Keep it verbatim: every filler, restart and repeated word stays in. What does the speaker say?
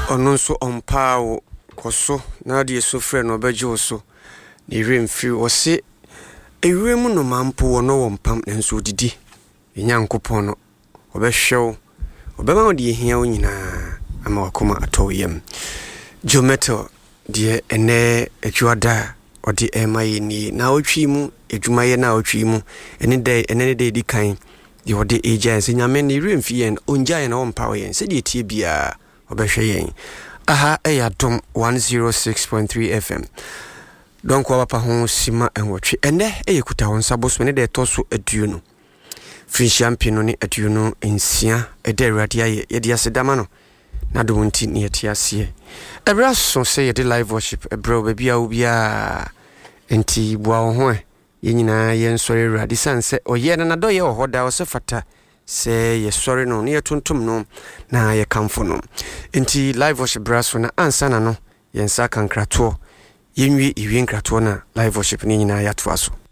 ono nso ompa wo koso na de so frɛ no beje so ne remfiri wo se ewremu no mampo wo no wompam nanso didi enyankopon no obehwew obema wo de hia wo nyina ama wakoma atoyem Jometo de ene adwada odi emaye ni na otwi mu adwumaye na otwi mu ene de ene de di kan de odi agents nyame ne remfi yen onjaye na wompa wo yen se de tie bia obehwe yen aha eya dom one oh six point three F M donc wa papa ho sima enwotwe ene eyekuta ho nsabos ne de to so aduo no free champion ne aduo no ensia ede awrade aye ye de asedama no na do nti ne yete ase ebra so say the live worship ebra bia obia enti bua wo ho ye nyina ye nsori awrade sanse oye na do ye ohoda o se fata se ye sorry no ne ye tuntum no na ye kamfo no enti live worship braso na ansa na no ye nsa kankrato ye nwie iwie nkrato na live worship ne nyina ya to aso